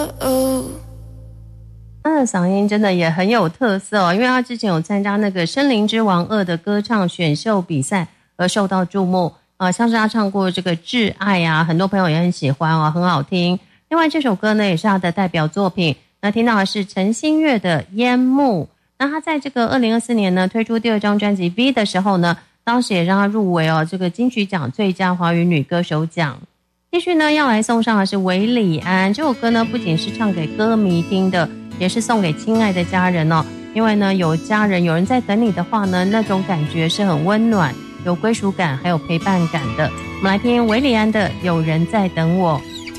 他的嗓音真的也很有特色哦，因为他之前有参加那个《森林之王2》的歌唱选秀比赛而受到注目像是他唱过这个《挚爱》啊，很多朋友也很喜欢哦，很好听。另外这首歌呢也是他的代表作品，那听到的是陈星月的《烟幕》。那他在这个2024年呢推出第2张专辑《V》的时候呢，当时也让他入围这个金曲奖最佳华语女歌手奖。继续呢要来送上的是韦礼安，这首歌呢不仅是唱给歌迷听的，也是送给亲爱的家人哦。因为呢有家人有人在等你的话呢，那种感觉是很温暖，有归属感还有陪伴感的。我们来听韦礼安的《有人在等我》。